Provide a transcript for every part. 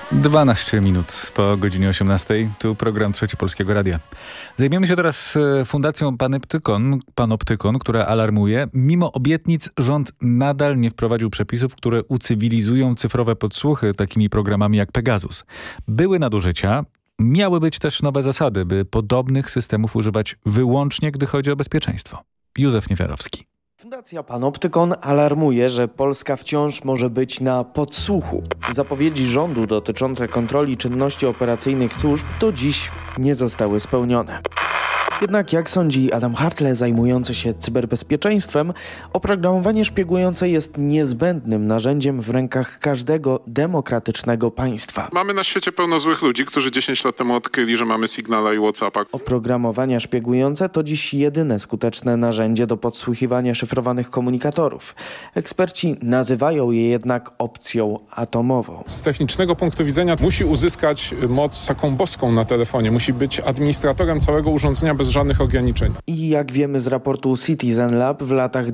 12 minut po godzinie 18. Tu program Trzeci Polskiego Radia. Zajmiemy się teraz Fundacją Panoptykon, która alarmuje. Mimo obietnic rząd nadal nie wprowadził przepisów, które ucywilizują cyfrowe podsłuchy takimi programami jak Pegasus. Były nadużycia. Miały być też nowe zasady, by podobnych systemów używać wyłącznie, gdy chodzi o bezpieczeństwo. Józef Niewiarowski. Fundacja Panoptykon alarmuje, że Polska wciąż może być na podsłuchu. Zapowiedzi rządu dotyczące kontroli czynności operacyjnych służb do dziś nie zostały spełnione. Jednak jak sądzi Adam Hartle, zajmujący się cyberbezpieczeństwem, oprogramowanie szpiegujące jest niezbędnym narzędziem w rękach każdego demokratycznego państwa. Mamy na świecie pełno złych ludzi, którzy 10 lat temu odkryli, że mamy Signala i WhatsAppa. Oprogramowania szpiegujące to dziś jedyne skuteczne narzędzie do podsłuchiwania szyfrowanych komunikatorów. Eksperci nazywają je jednak opcją atomową. Z technicznego punktu widzenia musi uzyskać moc taką boską na telefonie. Musi być administratorem całego urządzenia bez żadnych ograniczeń. I jak wiemy z raportu Citizen Lab, w latach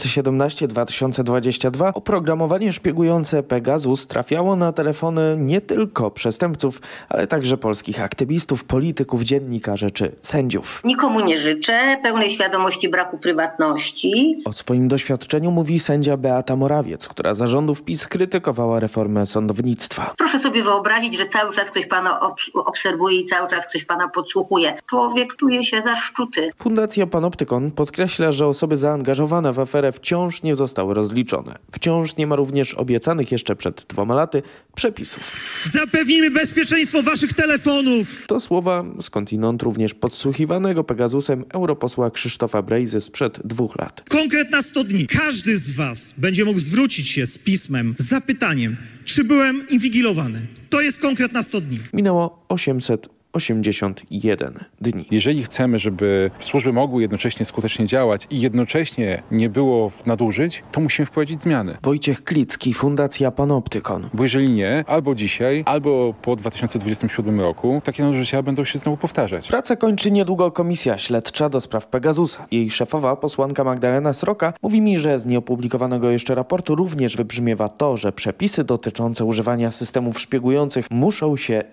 2017-2022 oprogramowanie szpiegujące Pegasus trafiało na telefony nie tylko przestępców, ale także polskich aktywistów, polityków, dziennikarzy czy sędziów. Nikomu nie życzę pełnej świadomości braku prywatności. O swoim doświadczeniu mówi sędzia Beata Morawiec, która za rządów PiS krytykowała reformę sądownictwa. Proszę sobie wyobrazić, że cały czas ktoś pana obserwuje i cały czas ktoś pana podsłuchuje. Człowiek czuje się zaszczuty. Fundacja Panoptykon podkreśla, że osoby zaangażowane w aferę wciąż nie zostały rozliczone. Wciąż nie ma również obiecanych jeszcze przed 2 laty przepisów. Zapewnimy bezpieczeństwo waszych telefonów! To słowa skądinąd również podsłuchiwanego Pegasusem europosła Krzysztofa Brejzy sprzed 2 lat. Konkret na 100 dni. Każdy z was będzie mógł zwrócić się z pismem, z zapytaniem, czy byłem inwigilowany. To jest konkret na 100 dni. Minęło 881 dni. Jeżeli chcemy, żeby służby mogły jednocześnie skutecznie działać i jednocześnie nie było nadużyć, to musimy wprowadzić zmiany. Wojciech Klicki, Fundacja Panoptykon. Bo jeżeli nie, albo dzisiaj, albo po 2027 roku, takie nadużycia będą się znowu powtarzać. Pracę kończy niedługo Komisja Śledcza do spraw Pegasusa. Jej szefowa, posłanka Magdalena Sroka, mówi mi, że z nieopublikowanego jeszcze raportu również wybrzmiewa to, że przepisy dotyczące używania systemów szpiegujących muszą się